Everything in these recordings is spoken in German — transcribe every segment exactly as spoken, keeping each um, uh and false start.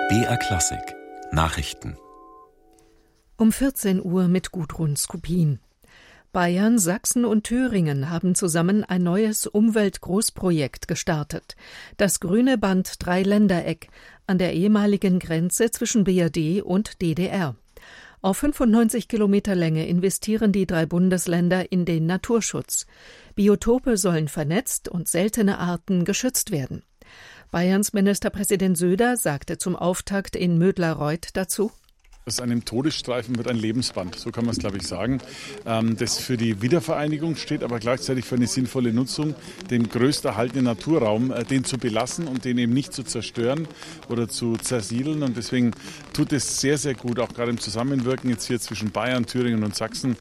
B R Klassik Nachrichten Um vierzehn Uhr mit Gudrun Skupin. Bayern, Sachsen und Thüringen haben zusammen ein neues Umweltgroßprojekt gestartet. Das grüne Band Dreiländereck an der ehemaligen Grenze zwischen B R D und D D R. Auf fünfundneunzig Kilometer Länge investieren die drei Bundesländer in den Naturschutz. Biotope sollen vernetzt und seltene Arten geschützt werden. Bayerns Ministerpräsident Söder sagte zum Auftakt in Mödlareuth dazu: Aus einem Todesstreifen wird ein Lebensband, so kann man es, glaube ich, sagen, das für die Wiedervereinigung steht, aber gleichzeitig für eine sinnvolle Nutzung, den größten erhaltenen Naturraum, den zu belassen und den eben nicht zu zerstören oder zu zersiedeln. Und deswegen tut es sehr, sehr gut, auch gerade im Zusammenwirken jetzt hier zwischen Bayern, Thüringen und Sachsen.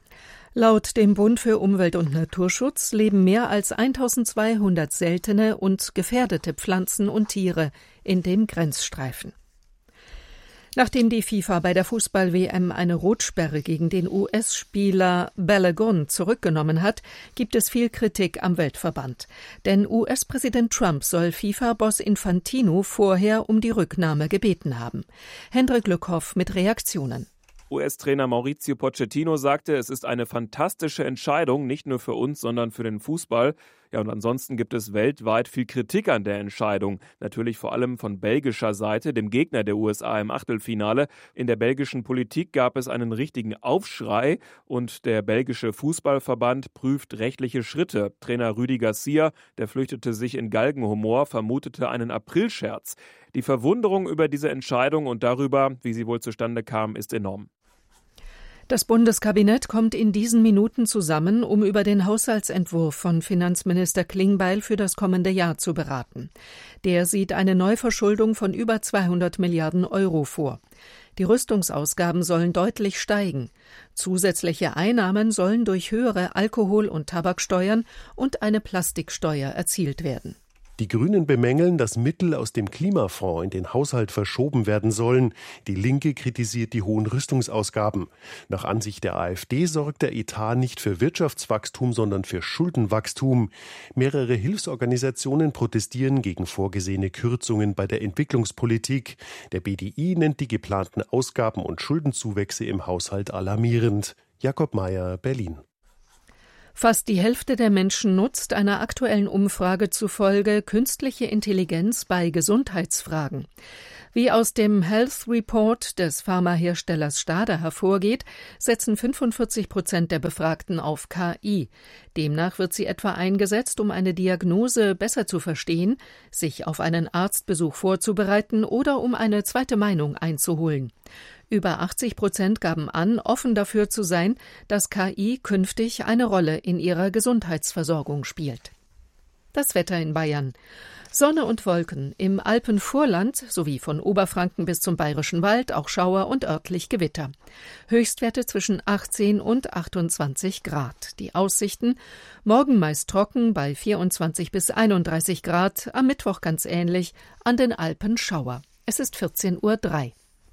Laut dem Bund für Umwelt und Naturschutz leben mehr als eintausendzweihundert seltene und gefährdete Pflanzen und Tiere in dem Grenzstreifen. Nachdem die FIFA bei der Fußball-W M eine Rotsperre gegen den U S-Spieler Balogun zurückgenommen hat, gibt es viel Kritik am Weltverband. Denn U S-Präsident Trump soll FIFA-Boss Infantino vorher um die Rücknahme gebeten haben. Hendrik Lückhoff mit Reaktionen. U S-Trainer Mauricio Pochettino sagte, es ist eine fantastische Entscheidung, nicht nur für uns, sondern für den Fußball. Ja, und ansonsten gibt es weltweit viel Kritik an der Entscheidung. Natürlich vor allem von belgischer Seite, dem Gegner der U S A im Achtelfinale. In der belgischen Politik gab es einen richtigen Aufschrei und der belgische Fußballverband prüft rechtliche Schritte. Trainer Rudi Garcia, der flüchtete sich in Galgenhumor, vermutete einen Aprilscherz. Die Verwunderung über diese Entscheidung und darüber, wie sie wohl zustande kam, ist enorm. Das Bundeskabinett kommt in diesen Minuten zusammen, um über den Haushaltsentwurf von Finanzminister Klingbeil für das kommende Jahr zu beraten. Der sieht eine Neuverschuldung von über zweihundert Milliarden Euro vor. Die Rüstungsausgaben sollen deutlich steigen. Zusätzliche Einnahmen sollen durch höhere Alkohol- und Tabaksteuern und eine Plastiksteuer erzielt werden. Die Grünen bemängeln, dass Mittel aus dem Klimafonds in den Haushalt verschoben werden sollen. Die Linke kritisiert die hohen Rüstungsausgaben. Nach Ansicht der AfD sorgt der Etat nicht für Wirtschaftswachstum, sondern für Schuldenwachstum. Mehrere Hilfsorganisationen protestieren gegen vorgesehene Kürzungen bei der Entwicklungspolitik. Der B D I nennt die geplanten Ausgaben und Schuldenzuwächse im Haushalt alarmierend. Jakob Mayer, Berlin. Fast die Hälfte der Menschen nutzt einer aktuellen Umfrage zufolge künstliche Intelligenz bei Gesundheitsfragen. Wie aus dem Health Report des Pharmaherstellers Stada hervorgeht, setzen fünfundvierzig Prozent der Befragten auf K I. Demnach wird sie etwa eingesetzt, um eine Diagnose besser zu verstehen, sich auf einen Arztbesuch vorzubereiten oder um eine zweite Meinung einzuholen. Über achtzig Prozent gaben an, offen dafür zu sein, dass K I künftig eine Rolle in ihrer Gesundheitsversorgung spielt. Das Wetter in Bayern. Sonne und Wolken, im Alpenvorland sowie von Oberfranken bis zum Bayerischen Wald auch Schauer und örtlich Gewitter. Höchstwerte zwischen achtzehn und achtundzwanzig Grad. Die Aussichten: morgen meist trocken bei vierundzwanzig bis einunddreißig Grad, am Mittwoch ganz ähnlich, an den Alpen Schauer. Es ist vierzehn Uhr drei.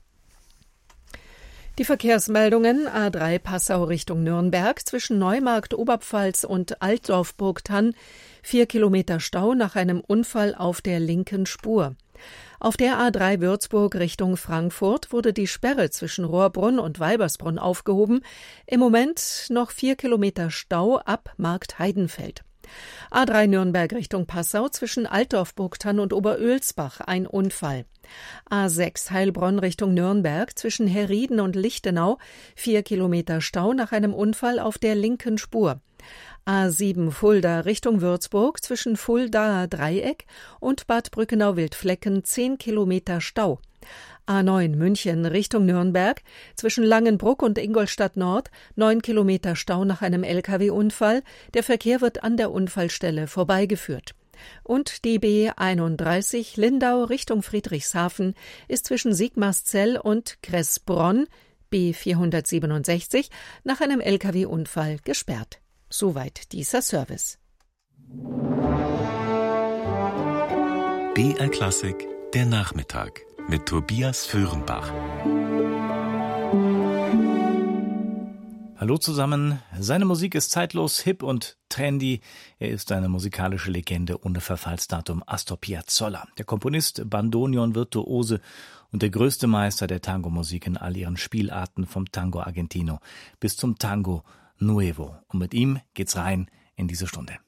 Die Verkehrsmeldungen: A drei Passau Richtung Nürnberg, zwischen Neumarkt Oberpfalz und Altdorf-Burgthann, vier Kilometer Stau nach einem Unfall auf der linken Spur. Auf der A drei Würzburg Richtung Frankfurt wurde die Sperre zwischen Rohrbrunn und Weibersbrunn aufgehoben. Im Moment noch vier Kilometer Stau ab Markt Heidenfeld. A drei Nürnberg Richtung Passau, zwischen Altdorf-Burgthann und Oberölsbach ein Unfall. A sechs Heilbronn Richtung Nürnberg, zwischen Herrieden und Lichtenau, vier Kilometer Stau nach einem Unfall auf der linken Spur. A sieben Fulda Richtung Würzburg, zwischen Fuldaer Dreieck und Bad Brückenau-Wildflecken, zehn Kilometer Stau. A neun München Richtung Nürnberg, zwischen Langenbruck und Ingolstadt Nord, neun Kilometer Stau nach einem L K W-Unfall. Der Verkehr wird an der Unfallstelle vorbeigeführt. Und die B einunddreißig Lindau Richtung Friedrichshafen ist zwischen Sigmarszell und Kressbronn, B vierhundertsiebenundsechzig, nach einem L K W-Unfall gesperrt. Soweit dieser Service. B R Klassik, der Nachmittag mit Tobias Föhrenbach. Hallo zusammen. Seine Musik ist zeitlos, hip und trendy. Er ist eine musikalische Legende ohne Verfallsdatum, Astor Piazzolla. Der Komponist, Bandoneon-Virtuose und der größte Meister der Tango-Musik in all ihren Spielarten, vom Tango Argentino bis zum Tango Nuevo. Und mit ihm geht's rein in diese Stunde.